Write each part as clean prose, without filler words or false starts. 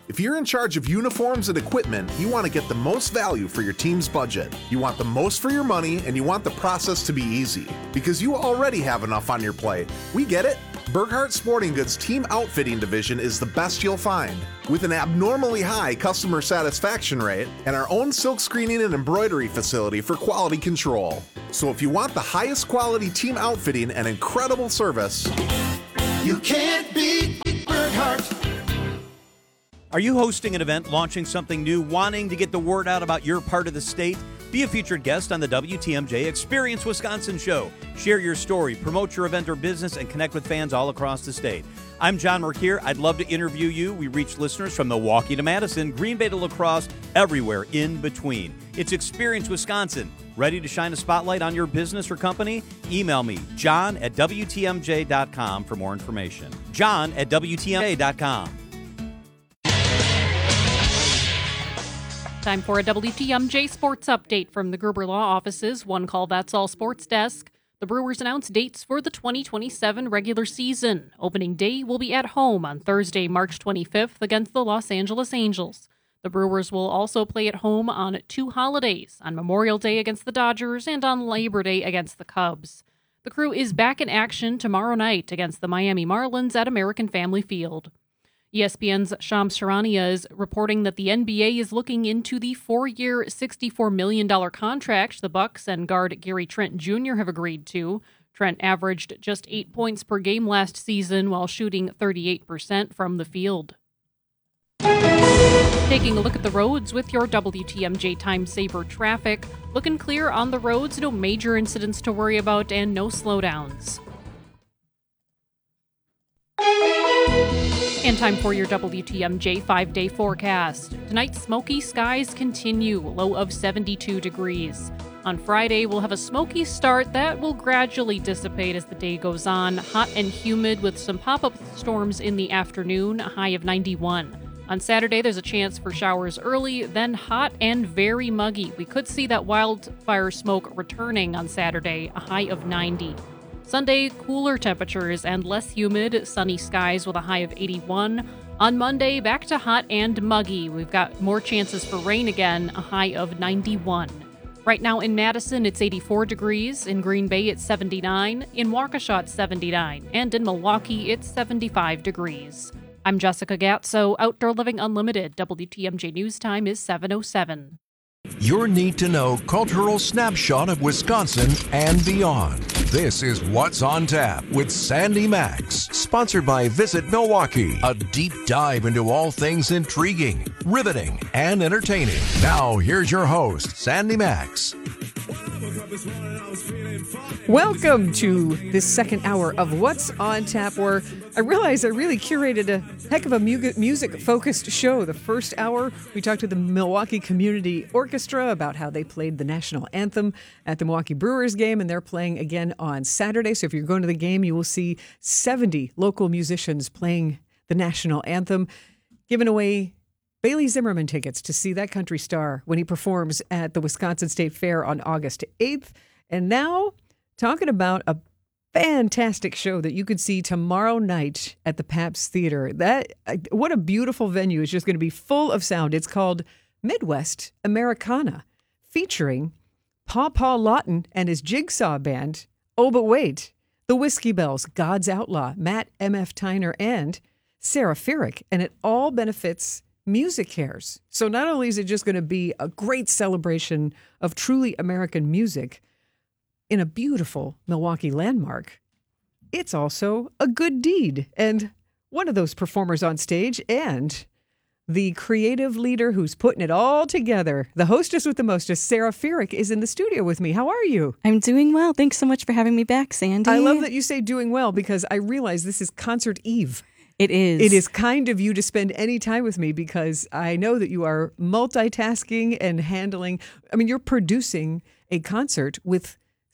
If you're in charge of uniforms and equipment, you want to get the most value for your team's budget. You want the most for your money, and you want the process to be easy. Because you already have enough on your plate. We get it. Burkhart Sporting Goods Team Outfitting Division is the best you'll find. With an abnormally high customer satisfaction rate and our own silk screening and embroidery facility for quality control. So if you want the highest quality team outfitting and incredible service, you can't beat Burkhart. Are you hosting an event, launching something new, wanting to get the word out about your part of the state? Be a featured guest on the WTMJ Experience Wisconsin show. Share your story, promote your event or business, and connect with fans all across the state. I'm John Merkier. I'd love to interview you. We reach listeners from Milwaukee to Madison, Green Bay to La Crosse, everywhere in between. It's Experience Wisconsin. Ready to shine a spotlight on your business or company? Email me, john@WTMJ.com for more information. john@WTMJ.com. Time for a WTMJ sports update from the Gerber Law Office's One Call That's All Sports Desk. The Brewers announced dates for the 2027 regular season. Opening day will be at home on Thursday, March 25th against the Los Angeles Angels. The Brewers will also play at home on 2 holidays, on Memorial Day against the Dodgers and on Labor Day against the Cubs. The Crew is back in action tomorrow night against the Miami Marlins at American Family Field. ESPN's Shams Charania is reporting that the NBA is looking into the 4-year, $64 million contract the Bucks and guard Gary Trent Jr. have agreed to. Trent averaged just 8 points per game last season while shooting 38% from the field. Taking a look at the roads with your WTMJ Time Saver traffic. Looking clear on the roads, no major incidents to worry about and no slowdowns. And time for your WTMJ 5-day forecast. Tonight, smoky skies continue, low of 72 degrees. On Friday, we'll have a smoky start that will gradually dissipate as the day goes on. Hot and humid with some pop-up storms in the afternoon, a high of 91. On Saturday, there's a chance for showers early, then hot and very muggy. We could see that wildfire smoke returning on Saturday, a high of 90. Sunday, cooler temperatures and less humid, sunny skies with a high of 81. On Monday, back to hot and muggy. We've got more chances for rain again, a high of 91. Right now in Madison, it's 84 degrees. In Green Bay, it's 79. In Waukesha, it's 79. And in Milwaukee, it's 75 degrees. I'm Jessica Gatso, Outdoor Living Unlimited. WTMJ News Time is 7:07. Your need-to-know cultural snapshot of Wisconsin and beyond. This is What's on Tap with Sandy Max, sponsored by Visit Milwaukee, a deep dive into all things intriguing, riveting, and entertaining. Now, here's your host, Sandy Max. Welcome to this second hour of What's on Tap, where I realized I really curated a heck of a music-focused show. The first hour, we talked to the Milwaukee Community Orchestra about how they played the national anthem at the Milwaukee Brewers game, and they're playing again on Saturday. So if you're going to the game, you will see 70 local musicians playing the national anthem, giving away Bailey Zimmerman tickets to see that country star when he performs at the Wisconsin State Fair on August 8th. And now, talking about a fantastic show that you could see tomorrow night at the Pabst Theater. What a beautiful venue. It's just going to be full of sound. It's called Midwest Americana, featuring Paw Paw Lawton and his Jigsaw Band. Oh, but wait, the Whiskey Bells, God's Outlaw, Matt M.F. Tyner, and Sarah Fierick. And it all benefits MusiCares. So not only is it just going to be a great celebration of truly American music in a beautiful Milwaukee landmark, it's also a good deed. And one of those performers on stage and the creative leader who's putting it all together, the hostess with the mostest, Sarah Fierick, is in the studio with me. How are you? I'm doing well. Thanks so much for having me back, Sandy. I love that you say doing well, because I realize this is concert eve. It is. It is kind of you to spend any time with me, because I know that you are multitasking and handling. I mean, you're producing a concert with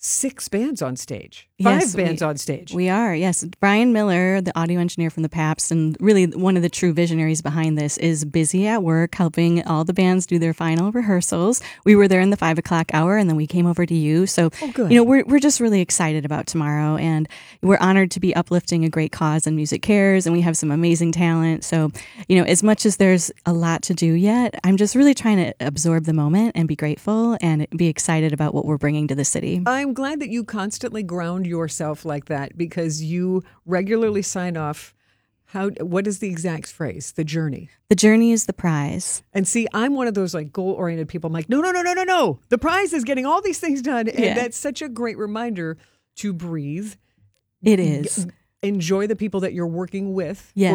6 bands on stage. Yes, 5 bands on stage. We are, yes. Brian Miller, the audio engineer from the Paps, and really one of the true visionaries behind this, is busy at work helping all the bands do their final rehearsals. We were there in the 5 o'clock hour, and then we came over to you. So, good. We're just really excited about tomorrow, and we're honored to be uplifting a great cause in Music Cares, and we have some amazing talent. So, as much as there's a lot to do yet, I'm just really trying to absorb the moment and be grateful and be excited about what we're bringing to the city. I'm glad that you constantly ground yourself like that, because you regularly sign off. What is the exact phrase? The journey. The journey is the prize. And see, I'm one of those like goal-oriented people. I'm like, no. The prize is getting all these things done. And that's such a great reminder to breathe. It is. Enjoy the people that you're working with. Yes.